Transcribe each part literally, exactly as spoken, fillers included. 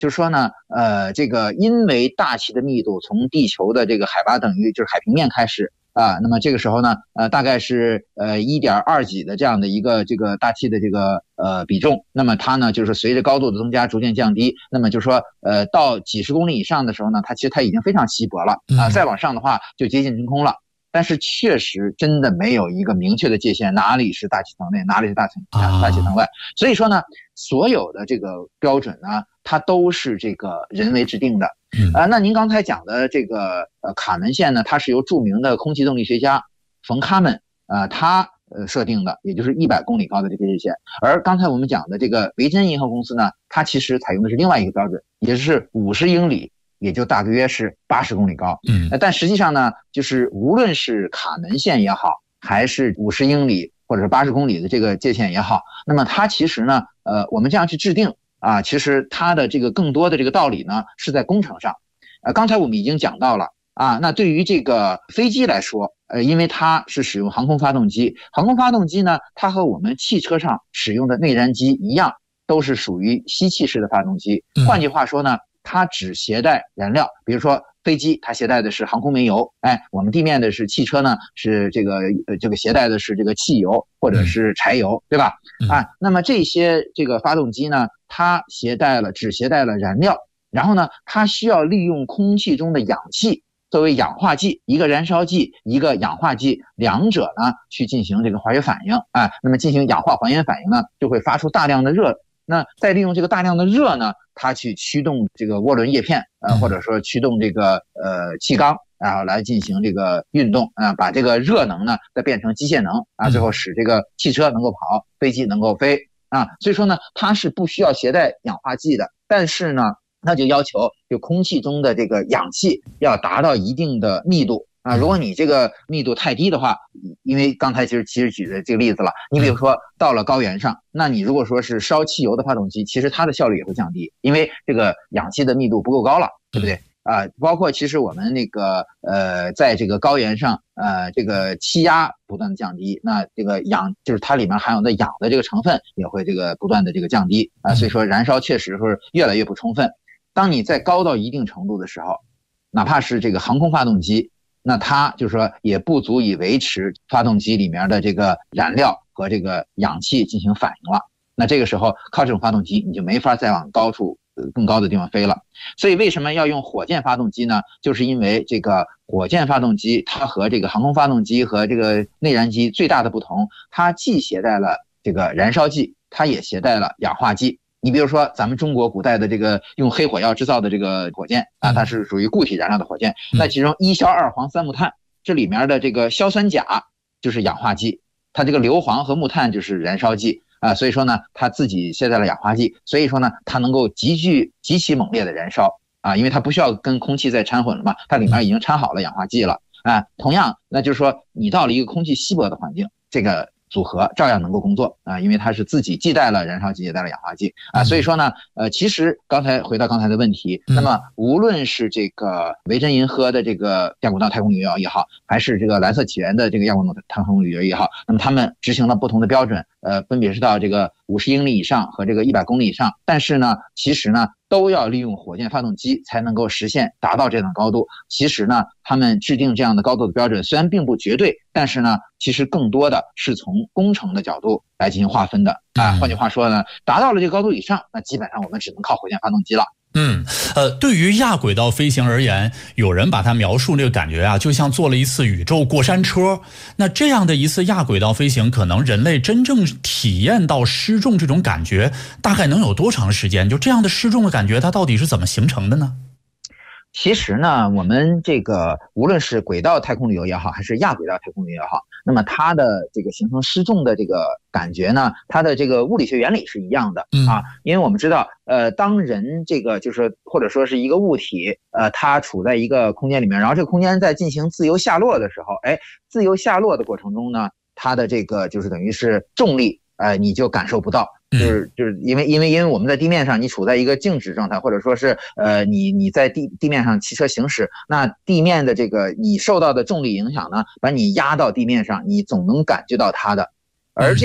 就是说呢，呃，这个因为大气的密度从地球的这个海拔等于就是海平面开始啊，那么这个时候呢，呃，大概是呃 一点二 几的这样的一个这个大气的这个呃比重，那么它呢就是随着高度的增加逐渐降低，那么就是说呃到几十公里以上的时候呢，它其实它已经非常稀薄了啊，再往上的话就接近真空了。但是确实真的没有一个明确的界限，哪里是大气层内，哪里是大气大气层外。所以说呢，所有的这个标准呢，它都是这个人为制定的。啊、呃，那您刚才讲的这个呃卡门线呢，它是由著名的空气动力学家冯卡门呃他呃设定的，也就是一百公里高的这个界限。而刚才我们讲的这个维珍银河公司呢，它其实采用的是另外一个标准，也就是五十英里。也就大约是八十公里高，嗯，但实际上呢，就是无论是卡门线也好，还是五十英里或者是八十公里的这个界限也好，那么它其实呢，呃，我们这样去制定啊，其实它的这个更多的这个道理呢是在工程上，呃，刚才我们已经讲到了啊，那对于这个飞机来说，呃，因为它是使用航空发动机，航空发动机呢，它和我们汽车上使用的内燃机一样，都是属于吸气式的发动机，换句话说呢。它只携带燃料，比如说飞机它携带的是航空煤油，哎，我们地面的是汽车呢，是这个呃这个携带的是这个汽油或者是柴油，对吧？啊，那么这些这个发动机呢，它携带了只携带了燃料，然后呢，它需要利用空气中的氧气作为氧化剂，一个燃烧剂，一个氧化剂，两者呢去进行这个化学反应，哎，那么进行氧化还原反应呢，就会发出大量的热。那再利用这个大量的热呢，它去驱动这个涡轮叶片，呃，或者说驱动这个呃气缸，然后来进行这个运动啊、呃，把这个热能呢再变成机械能啊，最后使这个汽车能够跑，飞机能够飞啊。所以说呢，它是不需要携带氧化剂的，但是呢，那就要求就空气中的这个氧气要达到一定的密度。啊，如果你这个密度太低的话，因为刚才其实其实举的这个例子了，你比如说到了高原上，那你如果说是烧汽油的发动机，其实它的效率也会降低，因为这个氧气的密度不够高了，对不对？啊，包括其实我们那个呃，在这个高原上，呃，这个气压不断的降低，那这个氧就是它里面含有的氧的这个成分也会这个不断的这个降低啊，所以说燃烧确实是越来越不充分。当你在高到一定程度的时候，哪怕是这个航空发动机。那它就是说也不足以维持发动机里面的这个燃料和这个氧气进行反应了。那这个时候靠这种发动机你就没法再往高处更高的地方飞了。所以为什么要用火箭发动机呢？就是因为这个火箭发动机它和这个航空发动机和这个内燃机最大的不同，它既携带了这个燃烧剂，它也携带了氧化剂。你比如说咱们中国古代的这个用黑火药制造的这个火箭啊，它是属于固体燃料的火箭，那其中一硝二磺三木炭这里面的这个硝酸钾就是氧化剂，它这个硫磺和木炭就是燃烧剂啊，所以说呢它自己携带了氧化剂，所以说呢它能够极具极其猛烈的燃烧啊，因为它不需要跟空气再掺混了嘛，它里面已经掺好了氧化剂了啊。同样那就是说你到了一个空气稀薄的环境，这个组合照样能够工作啊，因为它是自己既带了燃烧剂也带了氧化剂啊，所以说呢，呃，其实刚才回到刚才的问题，那么无论是这个维珍银河的这个亚轨道太空旅游也好，还是这个蓝色起源的这个亚轨道太空旅游也好，那么他们执行了不同的标准，呃，分别是到这个五十英里以上和这个一百公里以上，但是呢，其实呢，都要利用火箭发动机才能够实现达到这样的高度。其实呢，他们制定这样的高度的标准虽然并不绝对，但是呢，其实更多的是从工程的角度来进行划分的啊。换句话说呢，达到了这个高度以上，那基本上我们只能靠火箭发动机了。 嗯，呃，对于亚轨道飞行而言，有人把它描述这个感觉啊，就像坐了一次宇宙过山车。那这样的一次亚轨道飞行，可能人类真正体验到失重这种感觉，大概能有多长时间？就这样的失重的感觉，它到底是怎么形成的呢？ 其实呢，我们这个无论是轨道太空旅游也好，还是亚轨道太空旅游也好，那么它的这个形成失重的这个感觉呢，它的这个物理学原理是一样的啊。因为我们知道，呃，当人这个就是或者说是一个物体，呃，它处在一个空间里面，然后这个空间在进行自由下落的时候，哎，自由下落的过程中呢，它的这个就是等于是重力，呃，你就感受不到。就是就是因为因为因为我们在地面上，你处在一个静止状态，或者说是呃你你在地地面上汽车行驶，那地面的这个你受到的重力影响呢，把你压到地面上，你总能感觉到它的。而这个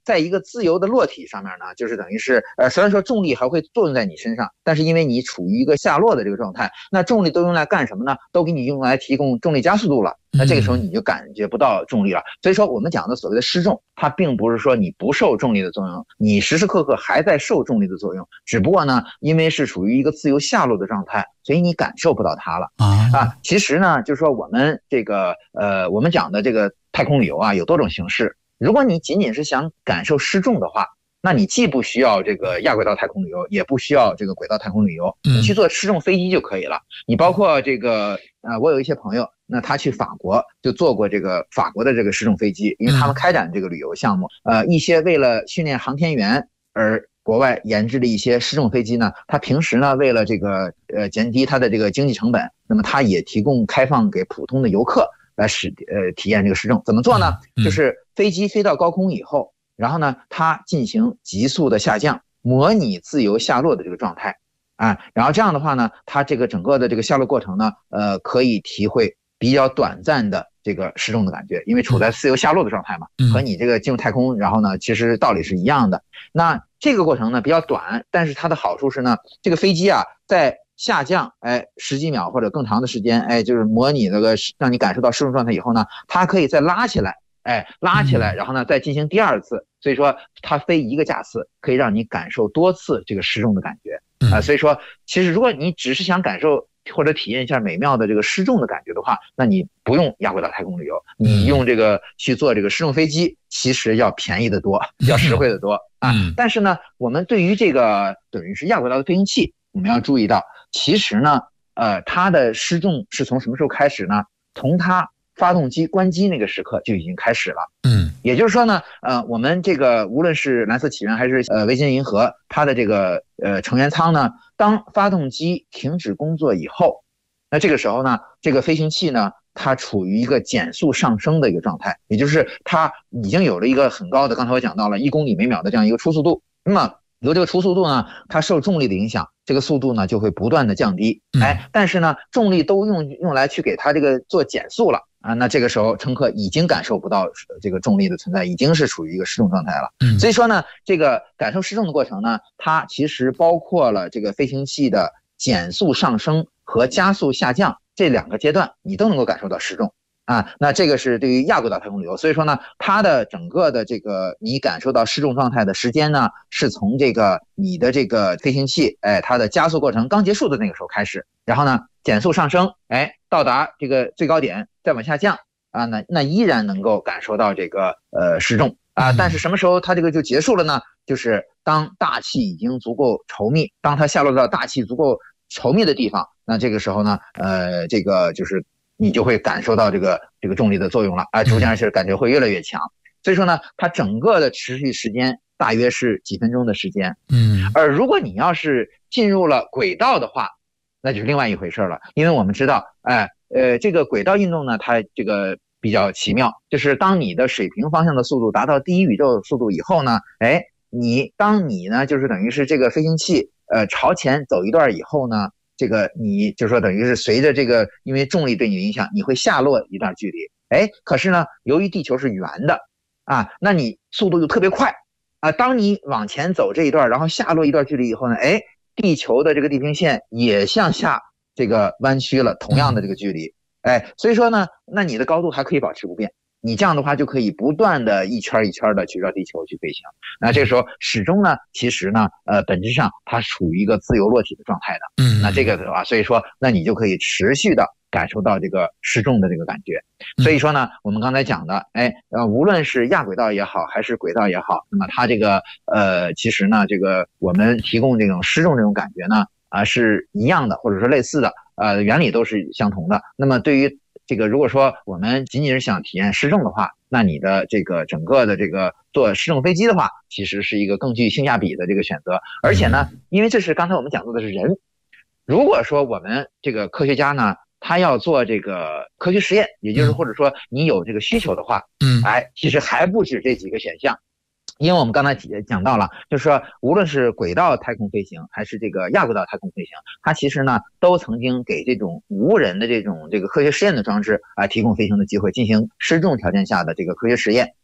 在一个自由的落体上面呢，就是等于是呃，虽然说重力还会作用在你身上，但是因为你处于一个下落的这个状态，那重力都用来干什么呢？都给你用来提供重力加速度了。那这个时候你就感觉不到重力了。所以说我们讲的所谓的失重，它并不是说你不受重力的作用，你时时刻刻还在受重力的作用，只不过呢，因为是处于一个自由下落的状态，所以你感受不到它了啊。其实呢，就是说我们这个呃，我们讲的这个太空旅游啊，有多种形式。如果你仅仅是想感受失重的话，那你既不需要这个亚轨道太空旅游，也不需要这个轨道太空旅游，你去坐失重飞机就可以了。你包括这个呃，我有一些朋友，那他去法国就坐过这个法国的这个失重飞机，因为他们开展这个旅游项目，呃，一些为了训练航天员而国外研制的一些失重飞机呢，它平时呢为了这个呃减低它的这个经济成本，那么它也提供开放给普通的游客来使呃体验这个失重。怎么做呢？就是飞机飞到高空以后，然后呢它进行急速的下降，模拟自由下落的这个状态啊，然后这样的话呢，它这个整个的这个下落过程呢，呃可以体会比较短暂的这个失重的感觉，因为处在自由下落的状态嘛，和你这个进入太空，然后呢其实道理是一样的。那这个过程呢比较短，但是它的好处是呢，这个飞机啊在下降哎十几秒或者更长的时间，哎就是模拟那个让你感受到失重状态以后呢，它可以再拉起来，哎拉起来，然后呢再进行第二次，所以说它飞一个架次可以让你感受多次这个失重的感觉啊、呃。所以说其实如果你只是想感受或者体验一下美妙的这个失重的感觉的话，那你不用亚轨道太空旅游，你用这个去做这个失重飞机，其实要便宜得多，要实惠得多啊。但是呢，我们对于这个等于是亚轨道的飞行器，我们要注意到，其实呢，呃，它的失重是从什么时候开始呢？从它发动机关机那个时刻就已经开始了。嗯，也就是说呢，呃，我们这个无论是蓝色起源还是呃维京银河，它的这个呃成员舱呢，当发动机停止工作以后，那这个时候呢，这个飞行器呢，它处于一个减速上升的一个状态，也就是它已经有了一个很高的，刚才我讲到了一公里每秒的这样一个初速度。那么由这个初速度呢，它受重力的影响，这个速度呢就会不断的降低。哎，但是呢，重力都用用来去给它这个做减速了。啊，那这个时候乘客已经感受不到这个重力的存在，已经是处于一个失重状态了。嗯，所以说呢，这个感受失重的过程呢，它其实包括了这个飞行器的减速上升和加速下降这两个阶段，你都能够感受到失重啊。那这个是对于亚轨道太空旅游，所以说呢，它的整个的这个你感受到失重状态的时间呢，是从这个你的这个飞行器，哎，它的加速过程刚结束的那个时候开始，然后呢，减速上升，哎，到达这个最高点。再往下降啊，那那依然能够感受到这个呃失重啊，但是什么时候它这个就结束了呢？就是当大气已经足够稠密，当它下落到大气足够稠密的地方，那这个时候呢，呃，这个就是你就会感受到这个这个重力的作用了啊，逐渐是感觉会越来越强。所以说呢，它整个的持续时间大约是几分钟的时间。嗯，而如果你要是进入了轨道的话，那就是另外一回事了，因为我们知道，哎。呃，这个轨道运动呢，它这个比较奇妙，就是当你的水平方向的速度达到第一宇宙速度以后呢，哎，你当你呢，就是等于是这个飞行器呃朝前走一段以后呢，这个你就说等于是随着这个因为重力对你的影响，你会下落一段距离，哎，可是呢，由于地球是圆的啊，那你速度就特别快啊，当你往前走这一段，然后下落一段距离以后呢，哎，地球的这个地平线也向下。这个弯曲了同样的这个距离，哎，所以说呢，那你的高度还可以保持不变，你这样的话就可以不断的一圈一圈的去绕地球去飞行。那这个时候始终呢，其实呢，呃，本质上它处于一个自由落体的状态的。嗯，那这个的话，所以说，那你就可以持续的感受到这个失重的这个感觉。所以说呢，我们刚才讲的，哎，呃，无论是亚轨道也好，还是轨道也好，那么它这个呃，其实呢，这个我们提供这种失重这种感觉呢。啊，是一样的，或者说类似的，呃，原理都是相同的。那么对于这个，如果说我们仅仅是想体验失重的话，那你的这个整个的这个坐失重飞机的话，其实是一个更具性价比的这个选择。而且呢，因为这是刚才我们讲到的是人，如果说我们这个科学家呢，他要做这个科学实验，也就是或者说你有这个需求的话，嗯，哎，其实还不止这几个选项。因为我们刚才讲到了，就是说无论是轨道太空飞行还是这个亚轨道太空飞行，它其实呢都曾经给这种无人的这种这个科学实验的装置啊、呃、提供飞行的机会，进行失重条件下的这个科学实验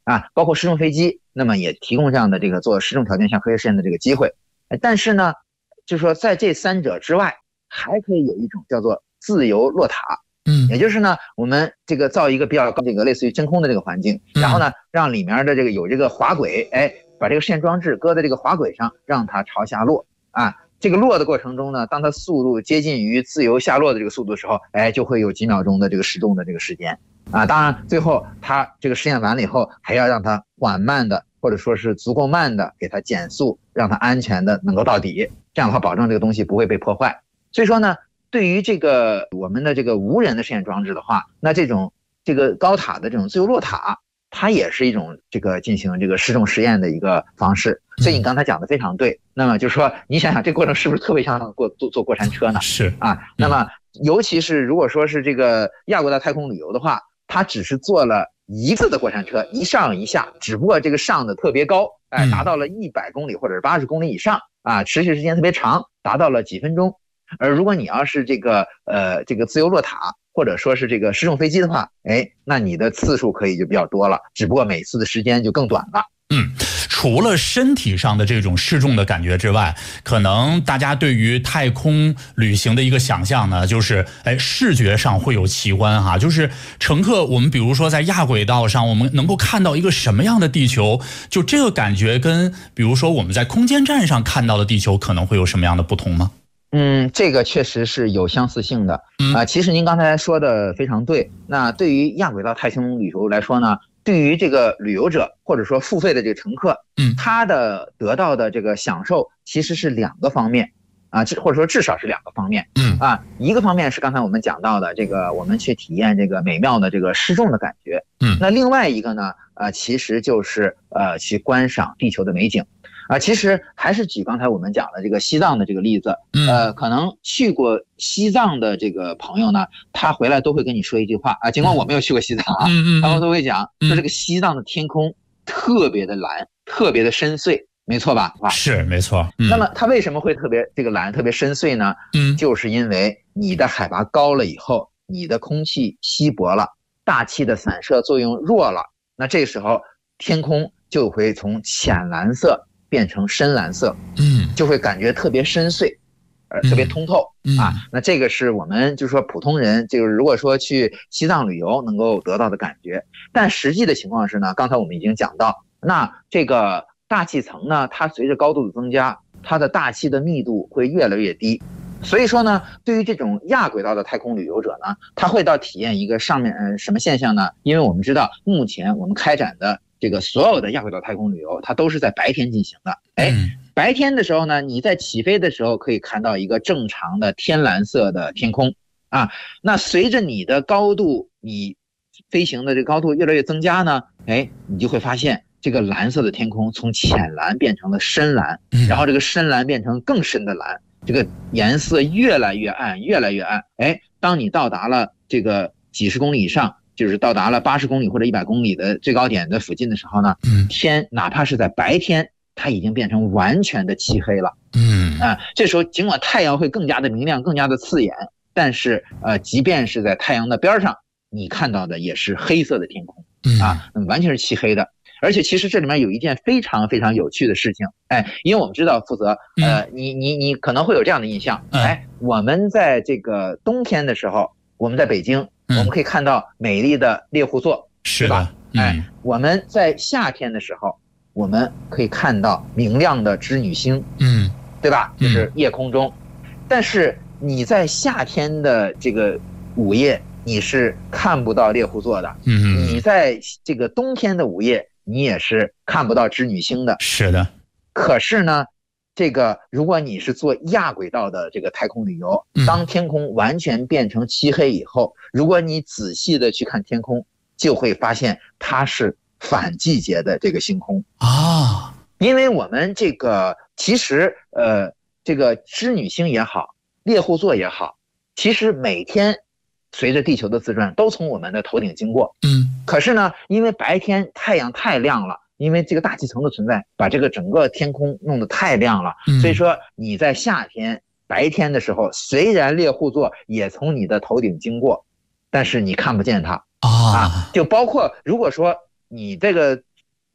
啊，包括失重飞机，那么也提供这样的这个做失重条件下科学实验的这个机会。但是呢，就是说在这三者之外，还可以有一种叫做自由落塔。 嗯， 也就是呢，我们这个造一个比较高这个类似于真空的这个环境，然后呢，让里面的这个有这个滑轨，哎，把这个实验装置搁在这个滑轨上，让它朝下落啊。这个落的过程中呢，当它速度接近于自由下落的这个速度的时候，哎，就会有几秒钟的这个失重的这个时间啊。当然，最后它这个实验完了以后，还要让它缓慢的或者说是足够慢的给它减速，让它安全的能够到底，这样的话保证这个东西不会被破坏。所以说呢，对于这个我们的这个无人的实验装置的话，那这种这个高塔的这种自由落塔，它也是一种这个进行这个失重实验的一个方式。所以你刚才讲的非常对。那么就是说，你想想这个过程是不是特别像过坐坐过山车呢？ 是啊。那么尤其是如果说是这个亚国大太空旅游的话，它只是坐了一次的过山车，一上一下，只不过这个上的特别高，哎，达到了一百公里或者是八十公里以上啊，持续时间特别长，达到了几分钟。而如果你要是这个呃这个自由落塔或者说是这个失重飞机的话，哎，那你的次数可以就比较多了，只不过每次的时间就更短了。 嗯，除了身体上的这种失重的感觉之外，可能大家对于太空旅行的一个想象呢，就是哎，视觉上会有奇观哈，就是乘客我们比如说在亚轨道上，我们能够看到一个什么样的地球，就这个感觉跟比如说我们在空间站上看到的地球可能会有什么样的不同吗？ 嗯，这个确实是有相似性的啊、呃。其实您刚才说的非常对。那对于亚轨道太空旅游来说呢，对于这个旅游者或者说付费的这个乘客，嗯，他的得到的这个享受其实是两个方面啊，或者说至少是两个方面。嗯啊，一个方面是刚才我们讲到的这个，我们去体验这个美妙的这个失重的感觉。嗯，那另外一个呢，呃，其实就是呃去观赏地球的美景。啊，其实还是举刚才我们讲的这个西藏的这个例子，呃，可能去过西藏的这个朋友呢，他回来都会跟你说一句话啊，尽管我没有去过西藏啊，他们都会讲说这个西藏的天空特别的蓝，特别的深邃，没错吧？ 是没错。 嗯、那么它为什么会特别这个蓝，特别深邃呢？嗯，就是因为你的海拔高了以后，你的空气稀薄了，大气的散射作用弱了，那这时候天空就会从浅蓝色变成深蓝色，嗯，就会感觉特别深邃，呃，特别通透、嗯、啊。那这个是我们就是说普通人，就是如果说去西藏旅游能够得到的感觉。但实际的情况是呢，刚才我们已经讲到，那这个大气层呢，它随着高度的增加，它的大气的密度会越来越低。所以说呢，对于这种亚轨道的太空旅游者呢，他会到体验一个上面呃什么现象呢？因为我们知道目前我们开展的这个所有的亚轨道太空旅游，它都是在白天进行的。哎，白天的时候呢，你在起飞的时候可以看到一个正常的天蓝色的天空啊。那随着你的高度，你飞行的这个高度越来越增加呢，哎，你就会发现这个蓝色的天空从浅蓝变成了深蓝，然后这个深蓝变成更深的蓝，这个颜色越来越暗，越来越暗。哎，当你到达了这个几十公里以上，就是到达了八十公里或者一百公里的最高点的附近的时候呢，天哪怕是在白天，它已经变成完全的漆黑了。嗯啊，这时候尽管太阳会更加的明亮，更加的刺眼，但是呃，即便是在太阳的边上，你看到的也是黑色的天空啊，那么完全是漆黑的。而且其实这里面有一件非常非常有趣的事情，哎，因为我们知道负责，呃，你你你可能会有这样的印象，哎，我们在这个冬天的时候，我们在北京。我们可以看到美丽的猎户座， 是吧？哎，我们在夏天的时候，我们可以看到明亮的织女星，嗯，对吧？就是夜空中。但是你在夏天的这个午夜，你是看不到猎户座的，嗯，你在这个冬天的午夜，你也是看不到织女星的。 是的。 可是呢，这个如果你是做亚轨道的这个太空旅游，当天空完全变成漆黑以后，如果你仔细的去看天空，就会发现它是反季节的这个星空啊。因为我们这个其实呃这个织女星也好，猎户座也好，其实每天随着地球的自转都从我们的头顶经过。嗯，可是呢，因为白天太阳太亮了，因为这个大气层的存在，把这个整个天空弄得太亮了，所以说你在夏天白天的时候，虽然猎户座也从你的头顶经过，但是你看不见它啊。就包括如果说你这个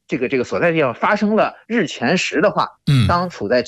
这个这个所在地方发生了日全食的话， 嗯， 当处在